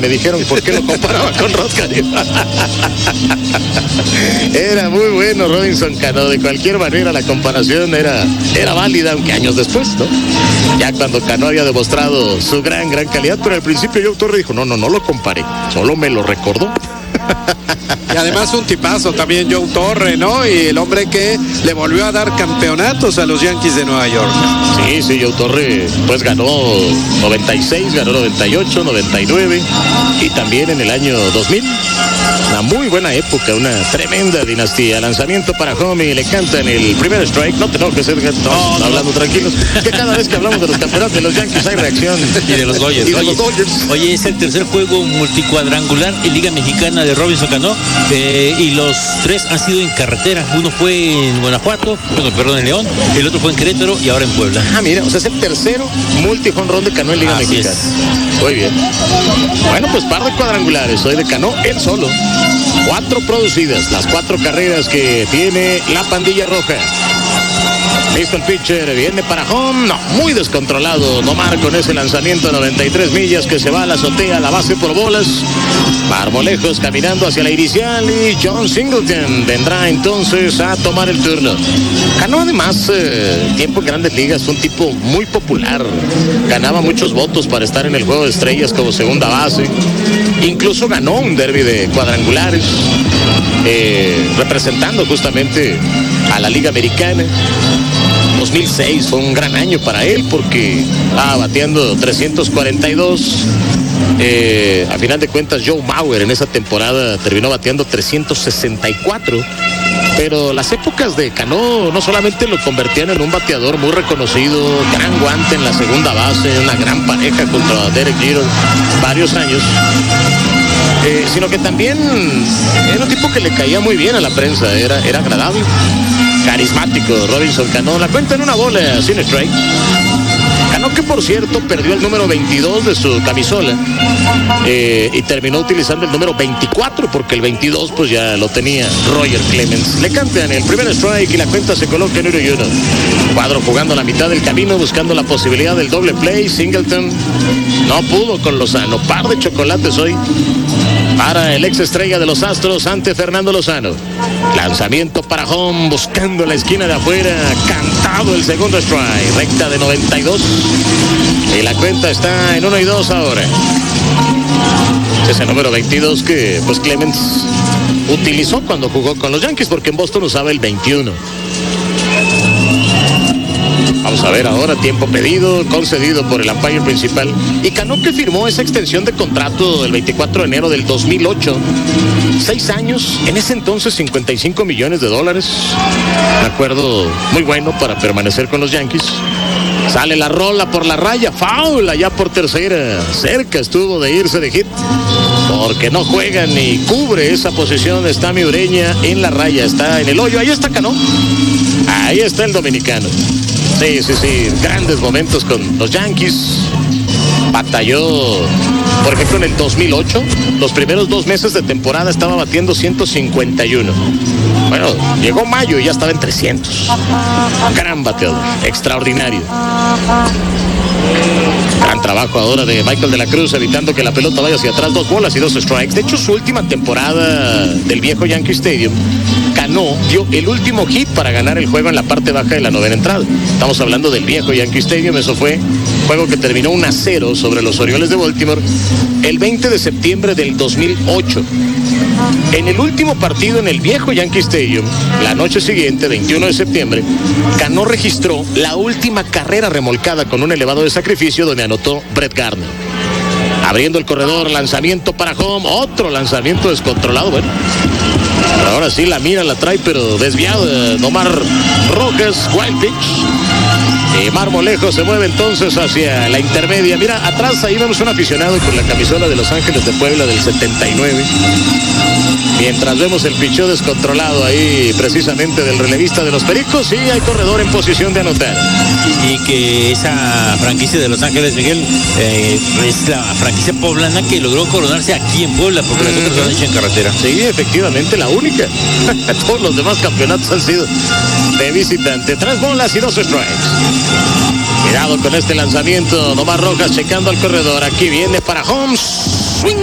me dijeron por qué lo comparaba con Rod Carew. Era muy bueno Robinson Cano. De cualquier manera la comparación era válida, aunque años después, ¿no? Ya cuando Cano había demostrado su gran calidad, pero al principio Joe Torre dijo, no lo comparé, solo me lo recordó. Y además un tipazo también Joe Torre, ¿no? Y el hombre que le volvió a dar campeonatos a los Yankees de Nueva York. Sí, Joe Torre pues ganó 96, ganó 98, 99 y también en el año 2000. Una muy buena época, una tremenda dinastía. Lanzamiento para home y le cantan el primer strike. No te enojes, Edgar, no, hablando tranquilos. Que cada vez que hablamos de los campeonatos de los Yankees hay reacción. Y de los Dodgers. Oye, es el tercer juego multicuadrangular en Liga Mexicana de Robinson Cano. Y los tres han sido en carretera. Uno fue en Guanajuato, en León, el otro fue en Querétaro y ahora en Puebla. Mira, o sea, es el tercero multi-jonrón de Cano en Liga Mexicana. Muy bien. Bueno, pues par de cuadrangulares hoy de Cano, él solo. 4 producidas, las 4 carreras que tiene la pandilla roja. Listo el pitcher, viene para home, no, muy descontrolado Nomar con ese lanzamiento a 93 millas que se va a la azotea, a la base por bolas. Marmolejos caminando hacia la inicial y John Singleton vendrá entonces a tomar el turno. Cano además tiempo en Grandes Ligas, fue un tipo muy popular, ganaba muchos votos para estar en el juego de estrellas como segunda base, incluso ganó un derby de cuadrangulares, representando justamente a la Liga Americana. 2006 fue un gran año para él porque bateando 342. A final de cuentas Joe Mauer en esa temporada terminó bateando 364. Pero las épocas de Cano no solamente lo convertían en un bateador muy reconocido, gran guante en la segunda base, una gran pareja contra Derek Jeter varios años, sino que también era un tipo que le caía muy bien a la prensa, era agradable, carismático Robinson Cano. La cuenta en una bola sin strike. Cano, que por cierto perdió el número 22 de su camisola y terminó utilizando el número 24 porque el 22 pues ya lo tenía Roger Clemens. Le cantan el primer strike y la cuenta se coloca en 1-1. Cuadro jugando a la mitad del camino buscando la posibilidad del doble play. Singleton no pudo con Lozano. Par de chocolates hoy para el ex estrella de los Astros ante Fernando Lozano. Lanzamiento para home buscando la esquina de afuera, cantado el segundo strike, recta de 92 y la cuenta está en 1-2 ahora. Ese número 22 que pues Clemens utilizó cuando jugó con los Yankees porque en Boston usaba el 21. Vamos a ver ahora, tiempo pedido, concedido por el umpire principal. Y Cano, que firmó esa extensión de contrato el 24 de enero del 2008. 6 años, en ese entonces $55 millones. Un acuerdo muy bueno para permanecer con los Yankees. Sale la rola por la raya, foul allá por tercera. Cerca estuvo de irse de hit, porque no juega ni cubre esa posición. Está mi Ureña en la raya, está en el hoyo. Ahí está Cano, ahí está el dominicano. Sí, grandes momentos con los Yankees. Batalló, por ejemplo, en el 2008, los primeros 2 meses de temporada estaba batiendo 151. Bueno, llegó mayo y ya estaba en 300. Gran bateador, extraordinario. Gran trabajo ahora de Michael de la Cruz, evitando que la pelota vaya hacia atrás. 2 bolas y 2 strikes. De hecho, su última temporada del viejo Yankee Stadium, Cano dio el último hit para ganar el juego en la parte baja de la 9ª entrada. Estamos hablando del viejo Yankee Stadium. Eso fue juego que terminó 1-0 sobre los Orioles de Baltimore el 20 de septiembre del 2008. En el último partido en el viejo Yankee Stadium, la noche siguiente, 21 de septiembre, Cano registró la última carrera remolcada con un elevado de sacrificio donde anotó Brett Gardner. Abriendo el corredor, lanzamiento para home, otro lanzamiento descontrolado. Bueno, ahora sí la mira, la trae, pero desviado. Nomar Rojas, wild pitch. Y Marmolejos se mueve entonces hacia la intermedia. Mira, atrás ahí vemos un aficionado con la camisola de Los Ángeles de Puebla del 79. Mientras vemos el picheo descontrolado ahí precisamente del relevista de los Pericos, y hay corredor en posición de anotar. Y que esa franquicia de Los Ángeles, Miguel, es la franquicia poblana que logró coronarse aquí en Puebla, porque las otras lo han hecho en carretera. Sí, efectivamente, la única. Todos los demás campeonatos han sido de visitante. 3 bolas y 2 strikes. Cuidado con este lanzamiento. Nomar Rojas checando al corredor. Aquí viene para Holmes.